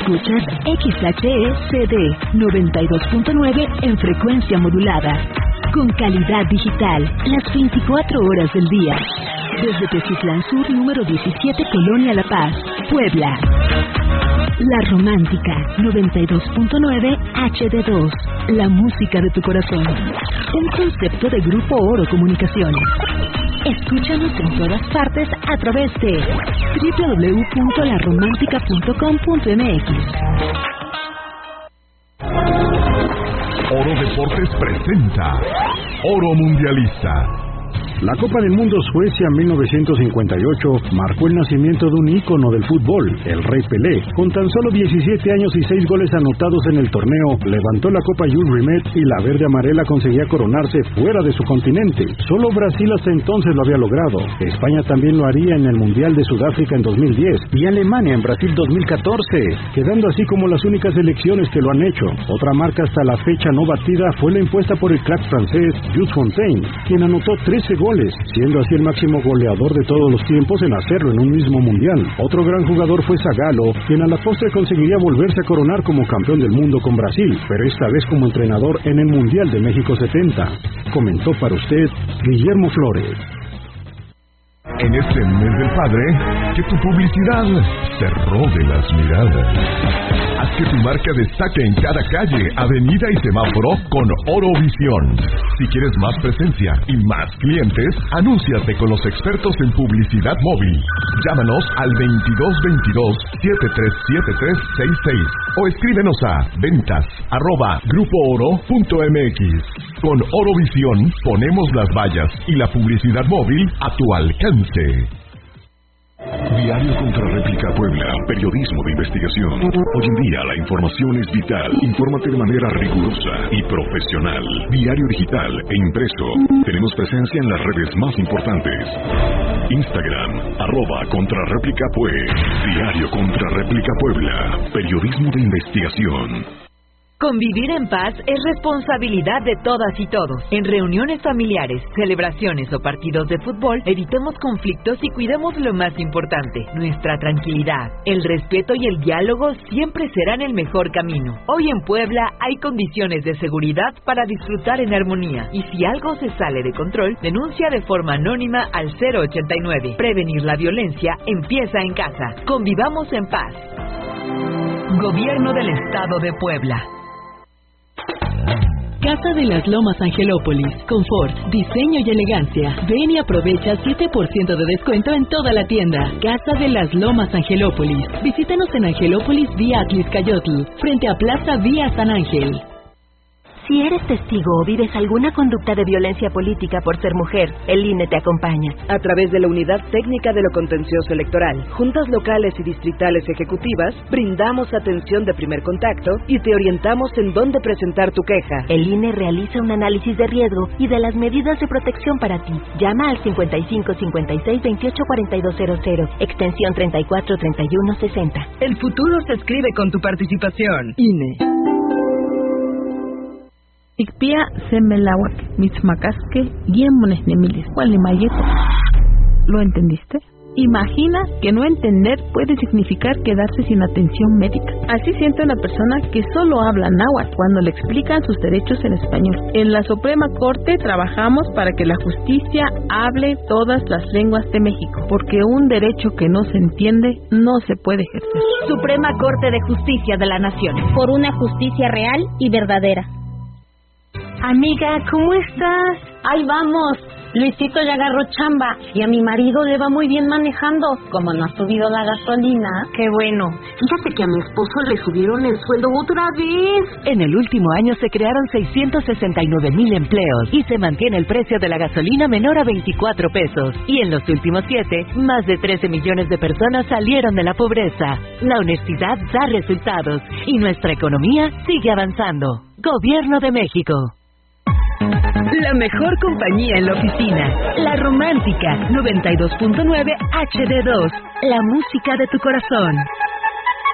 Escuchas XHECD 92.9 en frecuencia modulada. Con calidad digital, las 24 horas del día. Desde Teciutlán Sur, número 17, Colonia La Paz, Puebla. La Romántica 92.9 HD2. La música de tu corazón. Un concepto de Grupo Oro Comunicaciones. Escúchanos en todas partes a través de www.laromántica.com.mx. Oro Deportes presenta Oro Mundialista. La Copa del Mundo Suecia 1958 marcó el nacimiento de un ícono del fútbol, el Rey Pelé. Con tan solo 17 años y 6 goles anotados en el torneo, levantó la Copa Jules Rimet y la verde amarela conseguía coronarse fuera de su continente. Solo Brasil hasta entonces lo había logrado. España también lo haría en el Mundial de Sudáfrica en 2010 y Alemania en Brasil 2014, quedando así como las únicas selecciones que lo han hecho. Otra marca hasta la fecha no batida fue la impuesta por el crack francés Jules Fontaine, quien anotó 13 goles, siendo así el máximo goleador de todos los tiempos en hacerlo en un mismo mundial. Otro gran jugador fue Zagallo, quien a la postre conseguiría volverse a coronar como campeón del mundo con Brasil, pero esta vez como entrenador en el Mundial de México 70. Comentó para usted Guillermo Flores. En este mes del padre, que tu publicidad te robe las miradas. Haz que tu marca destaque en cada calle, avenida y semáforo con Orovisión. Si quieres más presencia y más clientes, anúnciate con los expertos en publicidad móvil. Llámanos al 2222-737366 o escríbenos a ventas@grupooro.mx. Con Orovisión ponemos las vallas y la publicidad móvil a tu alcance. Diario Contrarréplica Puebla, periodismo de investigación. Hoy en día la información es vital. Infórmate de manera rigurosa y profesional. Diario digital e impreso. Tenemos presencia en las redes más importantes. Instagram, @contrarréplicapue. Diario Contrarréplica Puebla, periodismo de investigación. Convivir en paz es responsabilidad de todas y todos. En reuniones familiares, celebraciones o partidos de fútbol, evitemos conflictos y cuidemos lo más importante, nuestra tranquilidad. El respeto y el diálogo siempre serán el mejor camino. Hoy en Puebla hay condiciones de seguridad para disfrutar en armonía. Y si algo se sale de control, denuncia de forma anónima al 089. Prevenir la violencia empieza en casa. Convivamos en paz. Gobierno del Estado de Puebla. Casa de las Lomas Angelópolis. Confort, diseño y elegancia. Ven y aprovecha 7% de descuento en toda la tienda. Casa de las Lomas Angelópolis. Visítanos en Angelópolis vía Atliscayotl, frente a Plaza Vía San Ángel. Si eres testigo o vives alguna conducta de violencia política por ser mujer, el INE te acompaña. A través de la Unidad Técnica de lo Contencioso Electoral, juntas locales y distritales ejecutivas, brindamos atención de primer contacto y te orientamos en dónde presentar tu queja. El INE realiza un análisis de riesgo y de las medidas de protección para ti. Llama al 55 56 28 4200, extensión 34 31 60. El futuro se escribe con tu participación. INE. Icpia semelawak, mitzmacasque, guiemones nemiles, mayeto. ¿Lo entendiste? Imagina que no entender puede significar quedarse sin atención médica. Así siente una persona que solo habla náhuatl cuando le explican sus derechos en español. En la Suprema Corte trabajamos para que la justicia hable todas las lenguas de México, porque un derecho que no se entiende no se puede ejercer. Suprema Corte de Justicia de la Nación. Por una justicia real y verdadera. Amiga, ¿cómo estás? Ahí vamos. Luisito ya agarró chamba y a mi marido le va muy bien manejando. Como no ha subido la gasolina. Qué bueno. Fíjate que a mi esposo le subieron el sueldo otra vez. En el último año se crearon 669,000 empleos y se mantiene el precio de la gasolina menor a 24 pesos. Y en los últimos 7, más de 13 millones de personas salieron de la pobreza. La honestidad da resultados y nuestra economía sigue avanzando. Gobierno de México. La mejor compañía en la oficina. La Romántica 92.9 HD2. La música de tu corazón.